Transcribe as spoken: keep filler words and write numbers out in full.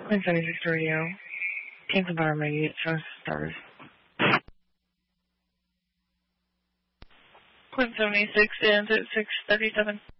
Point seventy-six radio. Cancel bar immediate show stars. Point seventy-six and six thirty-seven.